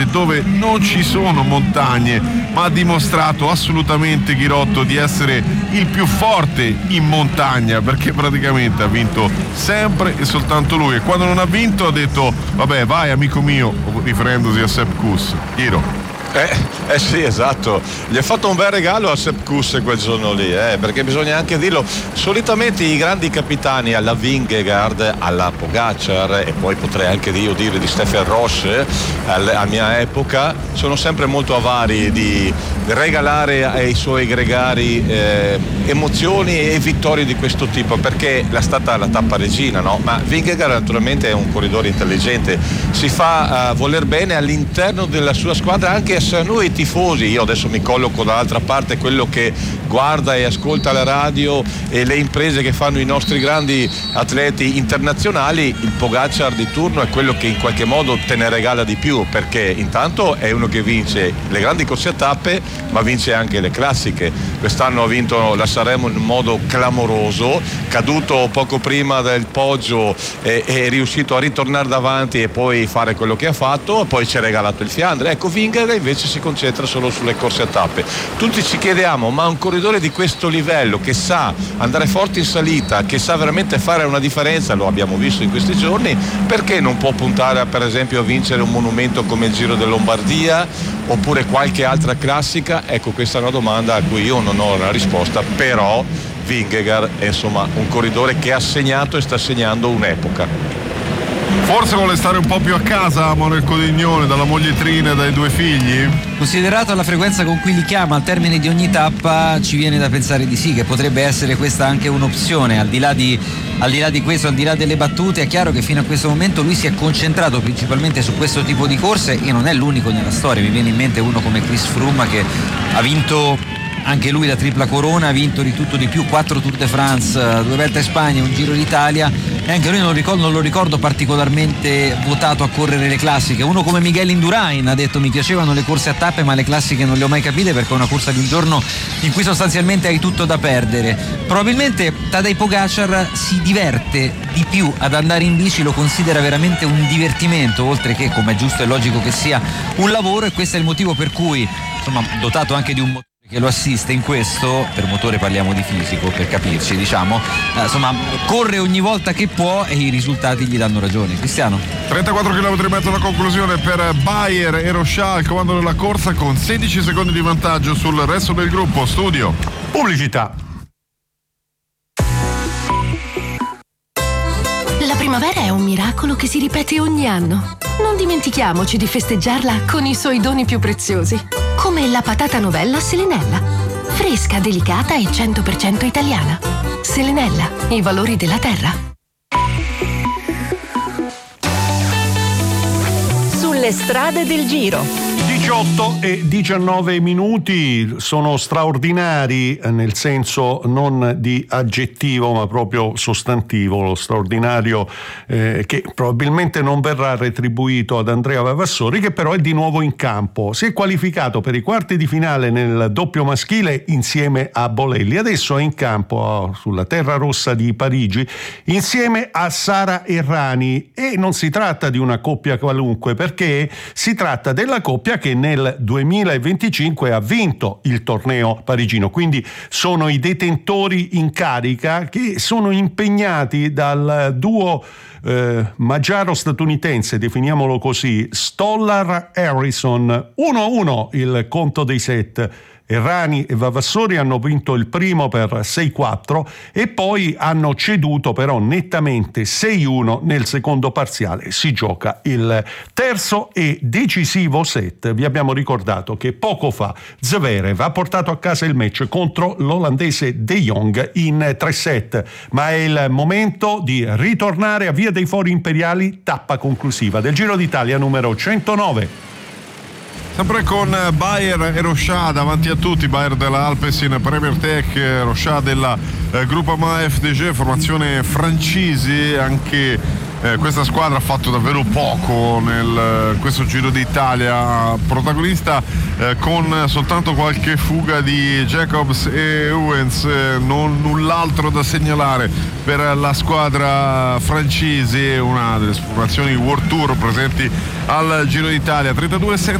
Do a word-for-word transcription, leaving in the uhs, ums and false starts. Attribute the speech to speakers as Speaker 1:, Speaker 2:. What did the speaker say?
Speaker 1: dove non ci sono montagne, ma ha dimostrato assolutamente Ghirotto di essere il più forte in montagna, perché praticamente ha vinto sempre e soltanto lui, e quando non ha vinto ha detto vabbè vai amico mio, riferendosi a Sepp Kuss. Ghiro.
Speaker 2: Eh, eh sì, esatto, gli ha fatto un bel regalo a Sepp Kuss quel giorno lì, eh, perché bisogna anche dirlo, solitamente i grandi capitani alla Vingegaard, alla Pogacar e poi potrei anche io dire di Stefan Roche a mia epoca, sono sempre molto avari di regalare ai suoi gregari eh, emozioni e vittorie di questo tipo, perché è stata la tappa regina, no? Ma Vingegaard naturalmente è un corridore intelligente, si fa uh, voler bene all'interno della sua squadra, anche se noi tifosi, io adesso mi colloco dall'altra parte, quello che guarda e ascolta la radio e le imprese che fanno i nostri grandi atleti internazionali, il Pogacar di turno è quello che in qualche modo te ne regala di più, perché intanto è uno che vince le grandi corse a tappe ma vince anche le classiche. Quest'anno ha vinto la Sanremo in modo clamoroso, caduto poco prima del poggio e è riuscito a ritornare davanti e poi fare quello che ha fatto, poi ci ha regalato il Fiandre. Ecco, Vingegaard invece si concentra solo sulle corse a tappe. Tutti ci chiediamo, ma un corridore di questo livello che sa andare forte in salita, che sa veramente fare una differenza, lo abbiamo visto in questi giorni, perché non può puntare a, per esempio, a vincere un monumento come il Giro della Lombardia oppure qualche altra classica? Ecco, questa è una domanda a cui io non ho la risposta, però Vingegaard è insomma un corridore che ha segnato e sta segnando un'epoca.
Speaker 1: Forse vuole stare un po' più a casa Manuel Codignone, dalla moglietrina e dai due figli?
Speaker 3: Considerato la frequenza con cui li chiama al termine di ogni tappa, ci viene da pensare di sì, che potrebbe essere questa anche un'opzione. Al di là di, al di là di questo, al di là delle battute, è chiaro che fino a questo momento lui si è concentrato principalmente su questo tipo di corse e non è l'unico nella storia. Mi viene in mente uno come Chris Froome, che ha vinto anche lui la tripla corona, ha vinto di tutto di più, quattro Tour de France, due Vuelta in Spagna, un Giro d'Italia, e anche lui non, ricordo, non lo ricordo particolarmente votato a correre le classiche. Uno come Miguel Indurain ha detto: mi piacevano le corse a tappe ma le classiche non le ho mai capite, perché è una corsa di un giorno in cui sostanzialmente hai tutto da perdere. Probabilmente Tadej Pogacar si diverte di più ad andare in bici, lo considera veramente un divertimento, oltre che, come è giusto e logico che sia, un lavoro, e questo è il motivo per cui, insomma, dotato anche di un motore che lo assiste in questo, per motore parliamo di fisico per capirci, diciamo, eh, insomma, corre ogni volta che può e i risultati gli danno ragione. Cristiano.
Speaker 1: trentaquattro chilometri e mezzo alla conclusione per Bayer e Rochà al comando della corsa, con sedici secondi di vantaggio sul resto del gruppo. Studio.
Speaker 4: Pubblicità.
Speaker 5: La primavera è un miracolo che si ripete ogni anno. Non dimentichiamoci di festeggiarla con i suoi doni più preziosi, come la patata novella Selenella. Fresca, delicata e cento per cento italiana. Selenella, i valori della terra.
Speaker 6: Sulle strade del Giro.
Speaker 4: diciotto e diciannove minuti sono straordinari, nel senso non di aggettivo ma proprio sostantivo, lo straordinario eh, che probabilmente non verrà retribuito ad Andrea Vavassori, che però è di nuovo in campo. Si è qualificato per i quarti di finale nel doppio maschile insieme a Bolelli, adesso è in campo sulla terra rossa di Parigi insieme a Sara Errani, e non si tratta di una coppia qualunque, perché si tratta della coppia che nel duemilaventicinque ha vinto il torneo parigino, quindi sono i detentori in carica che sono impegnati dal duo eh, magiaro-statunitense, definiamolo così, Stollar-Harrison. uno a uno il conto dei set. Errani e Vavassori hanno vinto il primo per sei quattro e poi hanno ceduto però nettamente sei uno nel secondo parziale. Si gioca il terzo e decisivo set. Vi abbiamo ricordato che poco fa Zverev ha portato a casa il match contro l'olandese De Jong in tre set, ma è il momento di ritornare a Via dei Fori Imperiali, tappa conclusiva del Giro d'Italia numero centonove.
Speaker 1: Sempre con Bayer e Rochà davanti a tutti, Bayer della Alpecin Premier Tech, Rochà della eh, Groupama F D G, formazione francese. Anche eh, questa squadra ha fatto davvero poco nel questo Giro d'Italia, protagonista eh, con soltanto qualche fuga di Jacobs e Owens, eh, non null'altro da segnalare per la squadra francese, una delle formazioni World Tour presenti al Giro d'Italia. trentadue